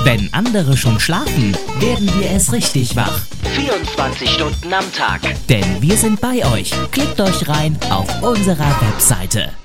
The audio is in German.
Wenn andere schon schlafen, werden wir erst richtig wach. 24 Stunden am Tag. Denn wir sind bei euch. Klickt euch rein auf unserer Webseite.